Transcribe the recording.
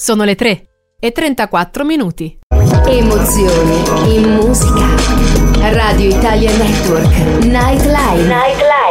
Sono le 3:34. Emozioni in musica. Radio Italia Network. Nightline.